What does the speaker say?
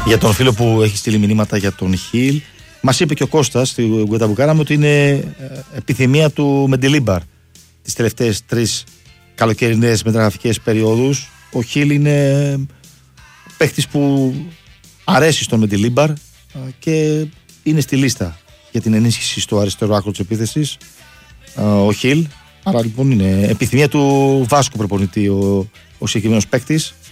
Για τον φίλο που έχει στείλει μηνύματα για τον Χιλ, μας είπε και ο Κώστας στη κουβέντα που κάναμε ότι είναι επιθυμία του Μεντιλίμπαρ τις τελευταίες 3 καλοκαιρινές μεταγραφικές περιόδους. Ο Χιλ είναι παίχτης που αρέσει στον Μεντιλίμπαρ και είναι στη λίστα για την ενίσχυση στο αριστερό άκρο της επίθεσης ο Χιλ. Άρα λοιπόν είναι επιθυμία του Βάσκου προπονητή ο συγκεκριμένος παίκτης.